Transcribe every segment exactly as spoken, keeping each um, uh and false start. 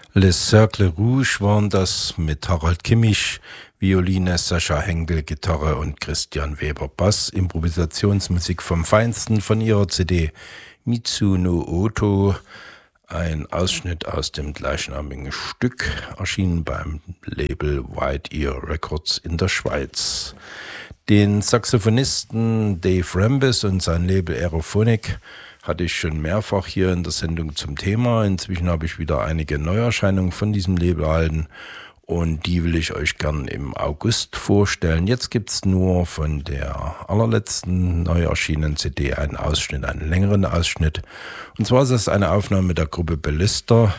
Les Cercles Rouges waren das mit Harald Kimmich, Violine, Sascha Henkel, Gitarre und Christian Weber Bass. Improvisationsmusik vom Feinsten von ihrer C D Mitsuno Oto. Ein Ausschnitt aus dem gleichnamigen Stück, erschienen beim Label White Ear Records in der Schweiz. Den Saxophonisten Dave Rambis und sein Label Aerophonic hatte ich schon mehrfach hier in der Sendung zum Thema. Inzwischen habe ich wieder einige Neuerscheinungen von diesem Label erhalten und die will ich euch gern im August vorstellen. Jetzt gibt es nur von der allerletzten neu erschienenen C D einen Ausschnitt, einen längeren Ausschnitt. Und zwar ist es eine Aufnahme der Gruppe Ballista.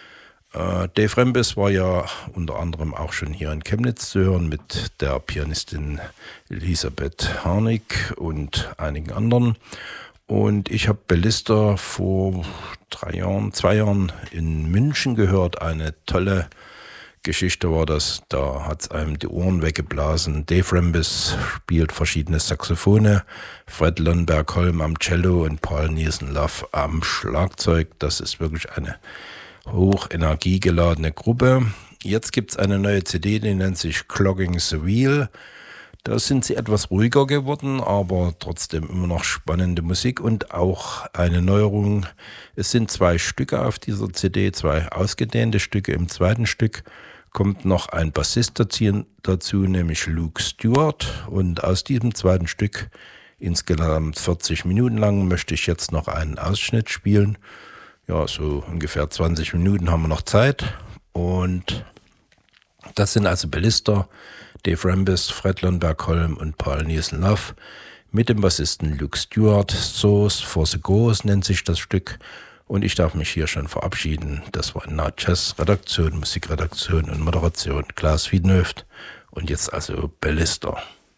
Äh, Dave Rambis war ja unter anderem auch schon hier in Chemnitz zu hören mit der Pianistin Elisabeth Harnik und einigen anderen. Und ich habe Ballista vor drei Jahren, zwei Jahren in München gehört. Eine tolle Geschichte war das. Da hat es einem die Ohren weggeblasen. Dave Rambis spielt verschiedene Saxophone, Fred Lundberg-Holm am Cello und Paul Nielsen-Love am Schlagzeug. Das ist wirklich eine hochenergiegeladene Gruppe. Jetzt gibt es eine neue C D, die nennt sich Clogging the Wheel. Da sind sie etwas ruhiger geworden, aber trotzdem immer noch spannende Musik und auch eine Neuerung. Es sind zwei Stücke auf dieser C D, zwei ausgedehnte Stücke. Im zweiten Stück kommt noch ein Bassist dazu, nämlich Luke Stewart. Und aus diesem zweiten Stück, insgesamt vierzig Minuten lang, möchte ich jetzt noch einen Ausschnitt spielen. Ja, so ungefähr zwanzig Minuten haben wir noch Zeit. Und das sind also Ballista, Dave Rambis, Fred Lundberg-Holm und Paul Nielsen-Love mit dem Bassisten Luke Stewart. Sauce for the Goes nennt sich das Stück. Und ich darf mich hier schon verabschieden. Das war Now Jazz Redaktion, Musikredaktion und Moderation Klaas Wiedenhöft. Und jetzt also Ballista.